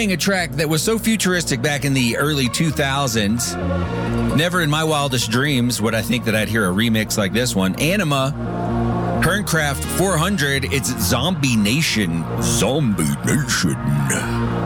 playing a track that was so futuristic back in the early 2000s. Never in my wildest dreams would I think that I'd hear a remix like this one. Anima, Herncraft 400, it's Zombie Nation. Zombie Nation.